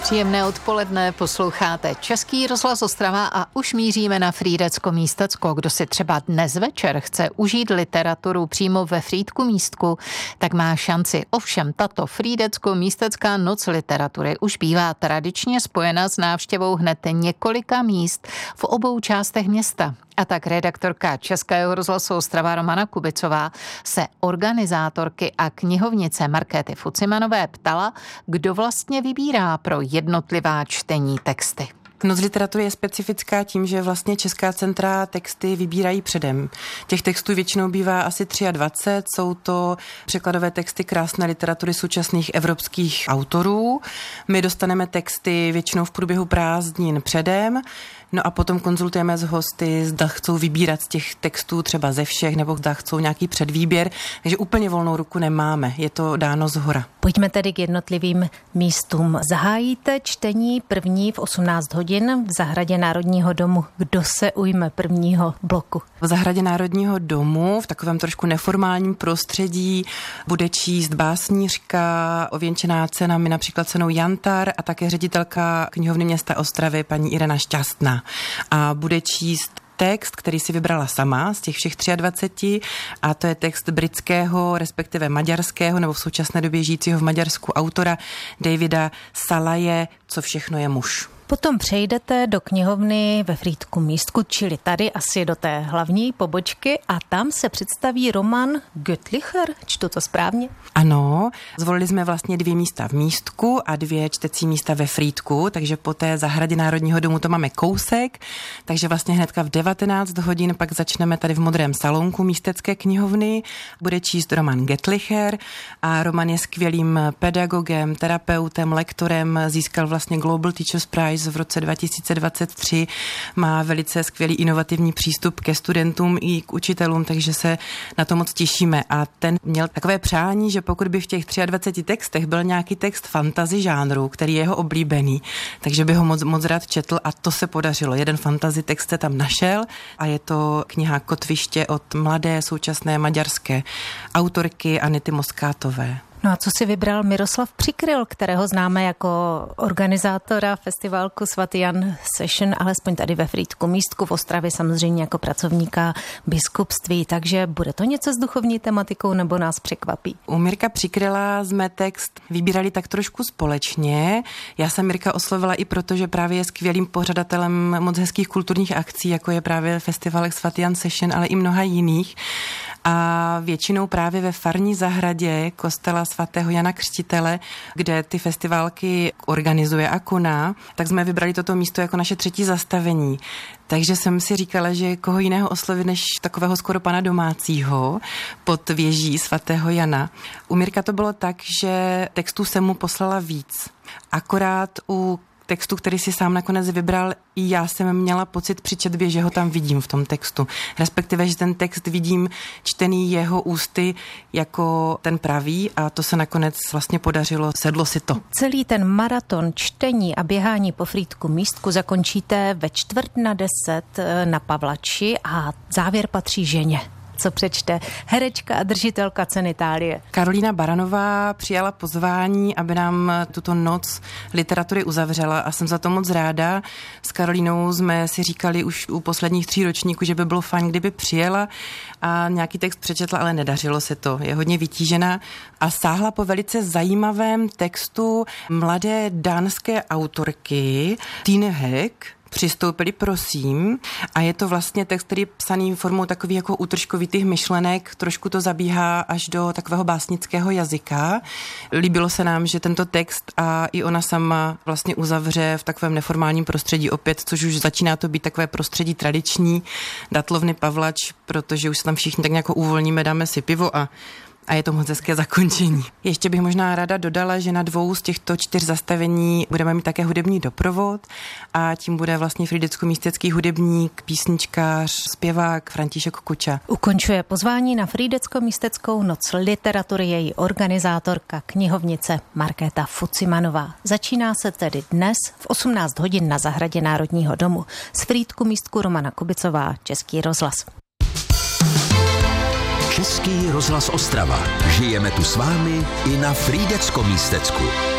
Příjemné odpoledne, posloucháte Český rozhlas Ostrava a už míříme na Frýdecko-Místecko. Kdo si třeba dnes večer chce užít literaturu přímo ve Frýdku-Místku, tak má šanci. Ovšem tato Frýdecko-Místecká noc literatury už bývá tradičně spojena s návštěvou hned několika míst v obou částech města. A tak redaktorka Českého rozhlasu Ostrava Romana Kubicová se organizátorky a knihovnice Markéty Fucimanové ptala, kdo vlastně vybírá pro jednotlivá čtení texty. Noc literatury je specifická tím, že vlastně Česká centra texty vybírají předem. Těch textů většinou bývá asi 23, jsou to překladové texty krásné literatury současných evropských autorů. My dostaneme texty většinou v průběhu prázdnin předem, no a potom konzultujeme s hosty, zda chcou vybírat z těch textů třeba ze všech, nebo zda chcou nějaký předvýběr, takže úplně volnou ruku nemáme, je to dáno zhora. Pojďme tedy k jednotlivým místům. Zahájíte čtení první v 18 hodin v zahradě Národního domu. Kdo se ujme prvního bloku? V zahradě Národního domu v takovém trošku neformálním prostředí bude číst básnířka ověnčená cenami, například cenou Jantar, a také ředitelka knihovny města Ostravy paní Irena Šťastná. A bude číst text, který si vybrala sama z těch všech 23, a to je text britského, respektive maďarského, nebo v současné době žijícího v Maďarsku autora Davida Szalaje, Co všechno je muž. Potom přejdete do knihovny ve Frýdku-Místku, čili tady asi do té hlavní pobočky, a tam se představí Roman Göttlicher, čtu to správně? Ano, zvolili jsme vlastně 2 místa v Místku a 2 čtecí místa ve Frýdku, takže po té zahradě Národního domu to máme kousek, takže vlastně hnedka v 19 hodin pak začneme tady v modrém salonku Místecké knihovny, bude číst Roman Göttlicher a Roman je skvělým pedagogem, terapeutem, lektorem, získal vlastně Global Teachers Prize v roce 2023, má velice skvělý inovativní přístup ke studentům i k učitelům, takže se na to moc těšíme. A ten měl takové přání, že pokud by v těch 23 textech byl nějaký text fantasy žánru, který je jeho oblíbený, takže by ho moc rád četl, a to se podařilo. Jeden fantasy text se tam našel a je to kniha Kotviště od mladé současné maďarské autorky Anety Moskátové. No a co si vybral Miroslav Přikryl, kterého známe jako organizátora festivalku Svatý Jan Session, alespoň tady ve Frýdku-Místku, v Ostravě samozřejmě jako pracovníka biskupství, takže bude to něco s duchovní tematikou, nebo nás překvapí? U Mirka Přikryla jsme text vybírali tak trošku společně. Já jsem Mirka oslovila i proto, že právě je skvělým pořadatelem moc hezkých kulturních akcí, jako je právě festivalek Svatý Jan Session, ale i mnoha jiných. A většinou právě ve farní zahradě kostela svatého Jana Křtitele, kde ty festiválky organizuje a koná, tak jsme vybrali toto místo jako naše 3. zastavení. Takže jsem si říkala, že koho jiného oslovit než takového skoro pana domácího pod věží svatého Jana. U Mirka to bylo tak, že textů jsem mu poslala víc. Akorát u textu, který si sám nakonec vybral, i já jsem měla pocit při četbě, že ho tam vidím v tom textu. Respektive, že ten text vidím čtený jeho ústy jako ten pravý, a to se nakonec vlastně podařilo, sedlo si to. Celý ten maraton čtení a běhání po Frýdku-Místku zakončíte ve 9:45 na Pavlači a závěr patří ženě. Co přečte herečka a držitelka ceny Thálie? Karolína Baranová přijala pozvání, aby nám tuto noc literatury uzavřela, a jsem za to moc ráda. S Karolínou jsme si říkali už u posledních 3 ročníků, že by bylo fajn, kdyby přijela a nějaký text přečetla, ale nedařilo se to. Je hodně vytížená a sáhla po velice zajímavém textu mladé dánské autorky Tine Heck, Přistoupili prosím, a je to vlastně text, který je psaný formou takových jako útržkovitých myšlenek, trošku to zabíhá až do takového básnického jazyka. Líbilo se nám, že tento text a i ona sama vlastně uzavře v takovém neformálním prostředí opět, což už začíná to být takové prostředí tradiční, Datlovny Pavlač, protože už se tam všichni tak nějak uvolníme, dáme si pivo a je to moc hezké zakončení. Ještě bych možná ráda dodala, že na 2 z těchto 4 zastavení budeme mít také hudební doprovod, a tím bude vlastně frýdecko-místecký hudebník, písničkář, zpěvák František Kuča. Ukončuje pozvání na Frýdecko-Místeckou noc literatury její organizátorka knihovnice Markéta Fucimanová. Začíná se tedy dnes v 18 hodin na zahradě Národního domu. Z Frýdku-Místku Romana Kubicová, Český rozhlas. Český rozhlas Ostrava. Žijeme tu s vámi i na Frýdecko-Místecku.